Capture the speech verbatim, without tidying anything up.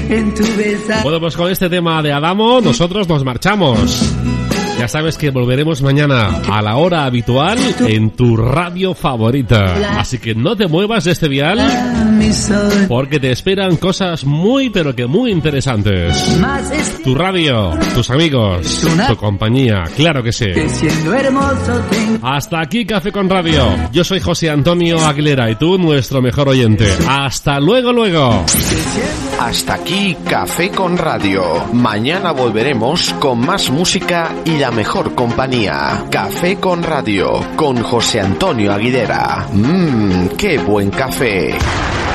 en tu besa. Bueno, pues con este tema de Adamo nosotros nos marchamos. Ya sabes que volveremos mañana a la hora habitual en tu radio favorita. Así que no te muevas de este dial, porque te esperan cosas muy pero que muy interesantes. Tu radio, tus amigos, tu compañía, claro que sí. Hasta aquí Café con Radio. Yo soy José Antonio Aguilera y tú nuestro mejor oyente. Hasta luego, luego. Hasta aquí Café con Radio. Mañana volveremos con más música y la mejor compañía. Café con Radio con José Antonio Aguilera. Mmm, qué buen café.